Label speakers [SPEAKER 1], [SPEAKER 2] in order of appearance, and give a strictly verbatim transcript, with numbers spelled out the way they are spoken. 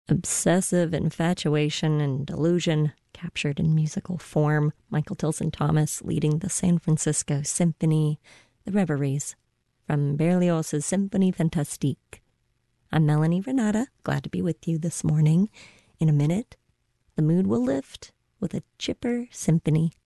[SPEAKER 1] Obsessive infatuation and delusion captured in musical form. Michael Tilson Thomas leading the San Francisco Symphony, the Reveries from Berlioz's Symphonie Fantastique. I'm Melanie Renata, glad to be with you this morning. In a minute, the mood will lift with a chipper symphony